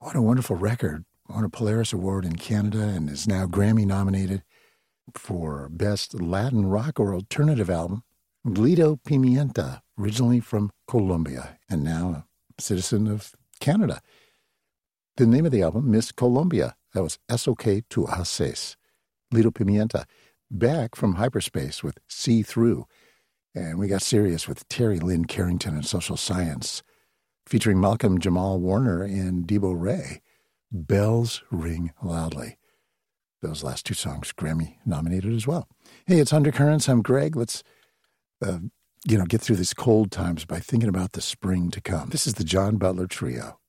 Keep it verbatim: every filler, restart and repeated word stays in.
What a wonderful record. Won a Polaris Award in Canada and is now Grammy nominated for Best Latin Rock or Alternative Album. Lito Pimienta, originally from Colombia and now a citizen of Canada. The name of the album, Miss Colombia. That was Es Ok Tu Haces. Lito Pimienta, back from hyperspace with See Through. And we got serious with Terry Lynn Carrington and Social Science, featuring Malcolm Jamal Warner and Debo Ray. Bells Ring Loudly. Those last two songs Grammy nominated as well. Hey, it's Undercurrents. I'm Greg. Let's, uh, you know, get through these cold times by thinking about the spring to come. This is the John Butler Trio.